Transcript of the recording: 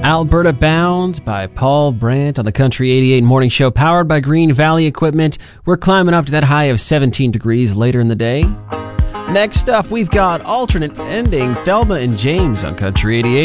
Alberta Bound by Paul Brandt on the Country 88 Morning Show, powered by Green Valley Equipment. We're climbing up to that high of 17 degrees later in the day. Next up, we've got alternate ending Thelma and James on Country 88.